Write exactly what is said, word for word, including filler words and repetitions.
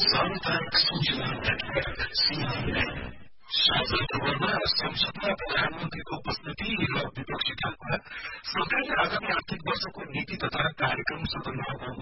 सामुदायिक संशोधन network CIN साझा खबरमा संसदमा प्रधानमन्त्रीको उपस्थिति र विपक्षी दलका सरकारले आगामी आर्थिक वर्षको नीति तथा कार्यक्रम सदनमा